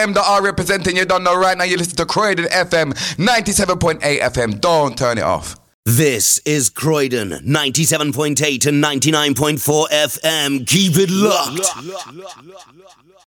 M.R representing. You don't know right now. You listen to Croydon FM 97.8 FM. Don't turn it off. This is Croydon 97.8 and 99.4 FM. Keep it locked.